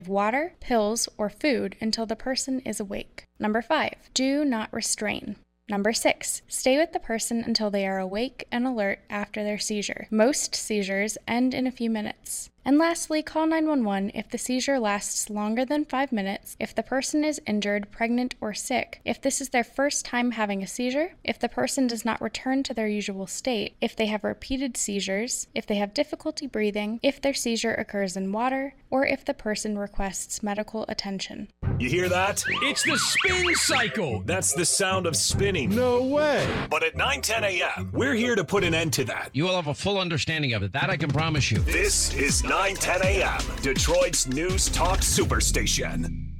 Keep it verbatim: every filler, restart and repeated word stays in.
water, pills, or food until the person is awake. Number five, do not restrain. Number six, stay with the person until they are awake and alert after their seizure. Most seizures end in a few minutes. And lastly, call nine one one if the seizure lasts longer than five minutes, if the person is injured, pregnant, or sick, if this is their first time having a seizure, if the person does not return to their usual state, if they have repeated seizures, if they have difficulty breathing, if their seizure occurs in water, or if the person requests medical attention. You hear that? It's the spin cycle. That's the sound of spinning. No way. But at nine ten a.m., we're here to put an end to that. You will have a full understanding of it. That I can promise you. This is nine ten a.m., Detroit's News Talk Superstation.